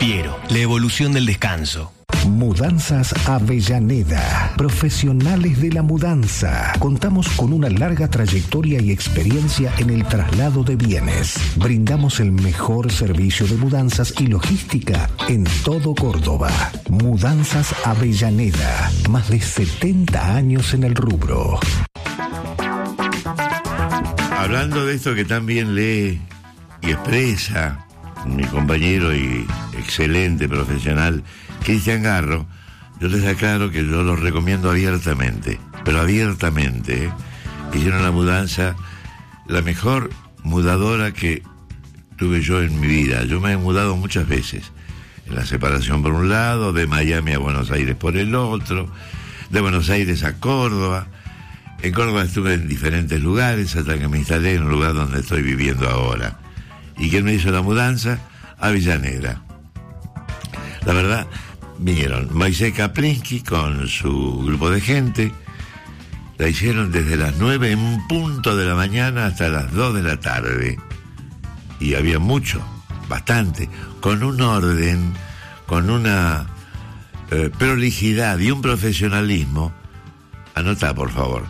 Piero, la evolución del descanso. Mudanzas Avellaneda, profesionales de la mudanza. Contamos con una larga trayectoria y experiencia en el traslado de bienes. Brindamos el mejor servicio de mudanzas y logística en todo Córdoba. Mudanzas Avellaneda, más de 70 años en el rubro. Hablando de esto que también lee y expresa mi compañero y excelente profesional Cristian Garro, yo les aclaro que yo los recomiendo abiertamente, pero abiertamente, ¿eh? Hicieron una mudanza, la mejor mudadora que tuve yo en mi vida. Yo me he mudado muchas veces, en la separación por un lado, de Miami a Buenos Aires por el otro, de Buenos Aires a Córdoba. En Córdoba estuve en diferentes lugares hasta que me instalé en un lugar donde estoy viviendo ahora. ¿Y quién me hizo la mudanza? Avellaneda. La verdad, vinieron Moisés Kaplinsky con su grupo de gente, la hicieron desde las 9 en punto de la mañana hasta las 2 de la tarde. Y había mucho, bastante, con un orden, con una prolijidad y un profesionalismo. Anota, por favor,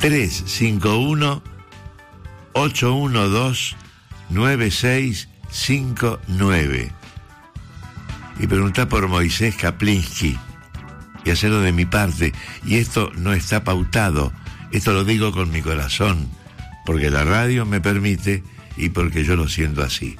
351-812-9659. Y preguntá por Moisés Kaplinsky y hacerlo de mi parte. Y esto no está pautado, esto lo digo con mi corazón, porque la radio me permite y porque yo lo siento así.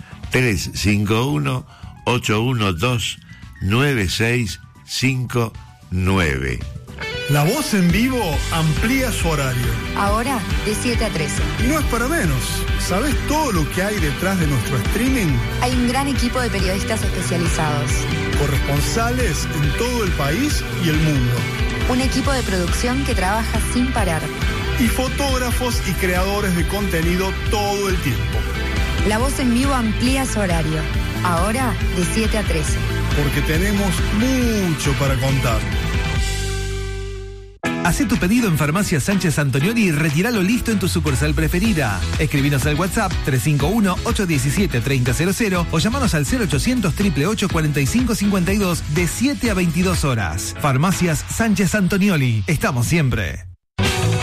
351-812-9659. La Voz en Vivo amplía su horario. Ahora de 7 a 13. Y no es para menos. ¿Sabés todo lo que hay detrás de nuestro streaming? Hay un gran equipo de periodistas especializados. Corresponsales en todo el país y el mundo. Un equipo de producción que trabaja sin parar. Y fotógrafos y creadores de contenido todo el tiempo. La Voz en Vivo amplía su horario. Ahora de 7 a 13. Porque tenemos mucho para contar. Hacé tu pedido en Farmacia Sánchez Antonioli y retíralo listo en tu sucursal preferida. Escribinos al WhatsApp 351-817-3000 o llamanos al 0800-888-4552 de 7 a 22 horas. Farmacias Sánchez Antonioli. Estamos siempre.